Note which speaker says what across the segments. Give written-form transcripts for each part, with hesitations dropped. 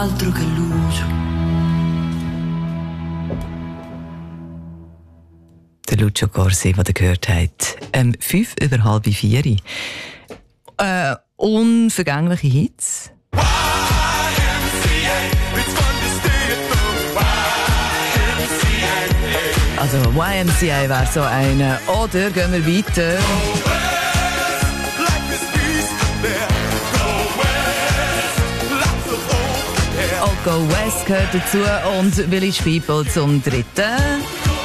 Speaker 1: altro che luce.
Speaker 2: Der Lucio Corsi, den ihr gehört habt. 3:05. Unvergängliche Hits. Also YMCA wäre so eine. Oder gehen wir weiter. Go West gehört dazu und Village People zum dritten.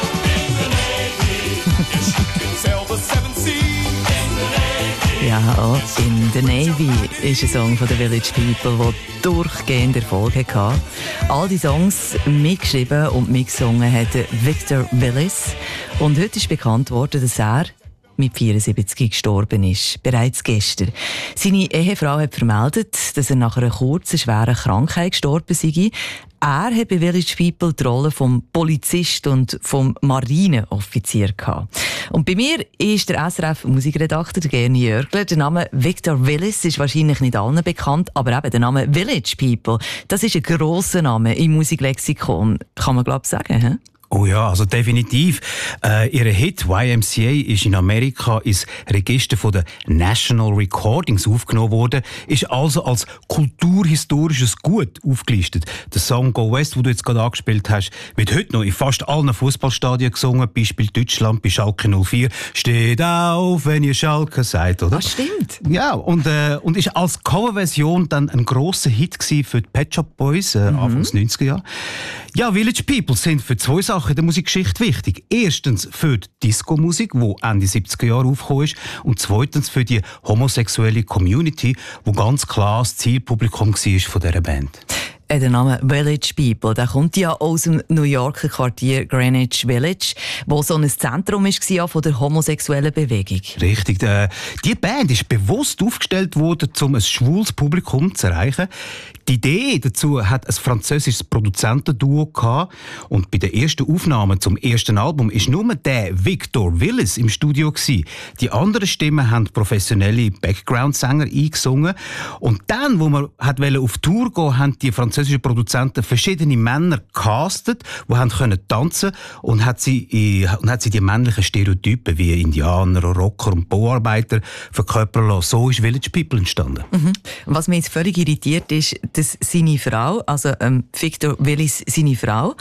Speaker 2: Ja, auch In the Navy ist ein Song von den Village People, der durchgehend Erfolg hatte. All die Songs mitgeschrieben und mitgesungen hat Victor Willis. Und heute ist bekannt worden, dass er mit 74 gestorben ist. Bereits gestern. Seine Ehefrau hat vermeldet, dass er nach einer kurzen, schweren Krankheit gestorben sei. Er hat bei Village People die Rolle vom Polizist und vom Marineoffizier gehabt. Und bei mir ist der SRF-Musikredakteur Gerni Jörgler. Der Name Victor Willis ist wahrscheinlich nicht allen bekannt, aber eben der Name Village People, das ist ein grosser Name im Musiklexikon. Kann man, glaube ich, sagen, he?
Speaker 3: Oh ja, also definitiv. Ihr Hit YMCA ist in Amerika ins Register von der National Recordings aufgenommen worden, ist also als kulturhistorisches Gut aufgelistet. Der Song Go West, den du jetzt gerade angespielt hast, wird heute noch in fast allen Fußballstadien gesungen, Beispiel Deutschland bei Schalke 04. Steht auf, wenn ihr Schalke seid, oder?
Speaker 2: Das stimmt.
Speaker 3: Ja, und ist als Coverversion dann ein grosser Hit gewesen für die Pet Shop Boys, Anfangs 90er Jahre. Ja, Village People sind für zwei Sachen in der Musikgeschichte wichtig. Erstens für die Disco-Musik, die Ende 70er Jahre aufgekommen ist. Und zweitens für die homosexuelle Community, wo ganz klar das Zielpublikum war von dieser Band.
Speaker 2: Der Name Village People, der kommt ja aus dem New Yorker Quartier Greenwich Village, wo so ein Zentrum war von der homosexuellen Bewegung.
Speaker 3: Richtig. Die Band ist bewusst aufgestellt worden, um ein schwules Publikum zu erreichen. Die Idee dazu hat ein französisches Produzentenduo gehabt. Und bei den ersten Aufnahmen zum ersten Album ist nur der Victor Willis im Studio gewesen. Die anderen Stimmen haben professionelle Background-Sänger eingesungen. Und dann, wo man auf Tour gehen, haben die französischen Produzenten verschiedene Männer gecastet, die haben können tanzen und hat sie die männlichen Stereotypen wie Indianer, Rocker und Bauarbeiter verkörpern lassen. So ist Village People entstanden.
Speaker 2: Mhm. Was mich jetzt völlig irritiert ist, dass seine Frau, also Victor Willis, seine Frau,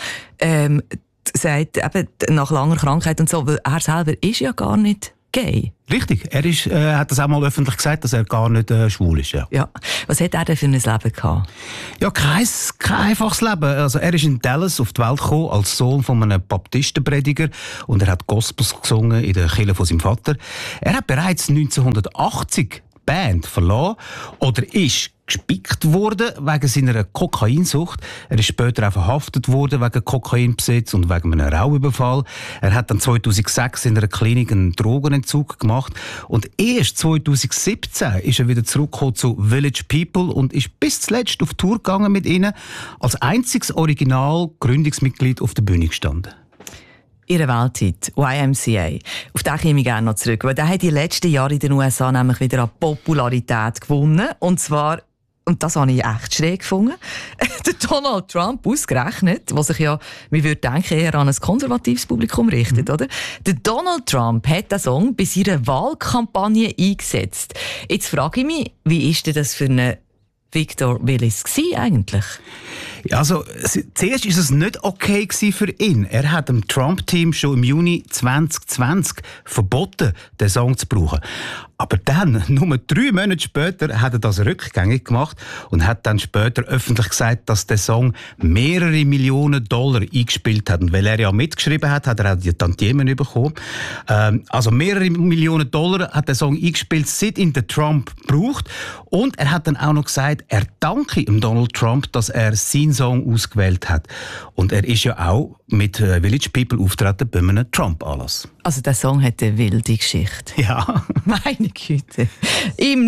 Speaker 2: sagt eben nach langer Krankheit und so, weil er selber ist ja gar nicht gay.
Speaker 3: Richtig, er hat das auch mal öffentlich gesagt, dass er gar nicht schwul ist. Ja.
Speaker 2: Ja. Was hat er denn für ein Leben gehabt?
Speaker 3: Ja, kein einfaches Leben. Also er ist in Dallas auf die Welt gekommen als Sohn von einem Baptistenprediger und er hat Gospels gesungen in der Kirche von seinem Vater. Er hat bereits 1980 die Band verlassen oder ist gespickt worden wegen seiner Kokainsucht. Er ist später auch verhaftet worden wegen Kokainbesitz und wegen einem Raubüberfall. Er hat dann 2006 in einer Klinik einen Drogenentzug gemacht und erst 2017 ist er wieder zurückgekommen zu Village People und ist bis zuletzt auf Tour gegangen mit ihnen, als einziges Original-Gründungsmitglied auf der Bühne gestanden.
Speaker 2: Ihre Welthit, YMCA. Auf den komme ich gerne noch zurück, weil der hat die letzten Jahre in den USA nämlich wieder an Popularität gewonnen. Und zwar, und das habe ich echt schräg gefunden, der Donald Trump ausgerechnet, was sich ja, man würde denken, eher an ein konservatives Publikum richtet, oder? Der Donald Trump hat den Song bei seiner Wahlkampagne eingesetzt. Jetzt frage ich mich, wie ist denn das für einen Victor Willis eigentlich?
Speaker 3: Also, zuerst war es nicht okay für ihn. Er hat dem Trump-Team schon im Juni 2020 verboten, den Song zu brauchen. Aber dann, nur 3 Monate später, hat er das rückgängig gemacht und hat dann später öffentlich gesagt, dass der Song mehrere Millionen Dollar eingespielt hat. Und weil er ja mitgeschrieben hat, hat er auch die Tantiemen bekommen. Also mehrere Millionen Dollar hat der Song eingespielt, seit ihn der Trump braucht. Und er hat dann auch noch gesagt, er danke ihm Donald Trump, dass er seinen Song ausgewählt hat. Und er ist ja auch mit Village People auftreten bei einem Trump-Anlass.
Speaker 2: Also der Song hat eine wilde Geschichte.
Speaker 3: Ja.
Speaker 2: Meine Güte. Im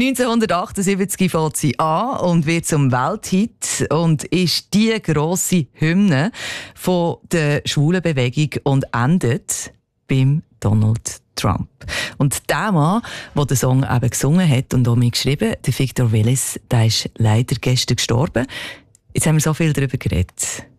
Speaker 2: 1978 fängt sie an und wird zum Welthit und ist die grosse Hymne von der schwulen Bewegung und endet beim Donald Trump. Und der Mann, der den Song eben gesungen hat und auch mitgeschrieben, der Victor Willis, der ist leider gestern gestorben. Jetzt haben wir so viel darüber geredet.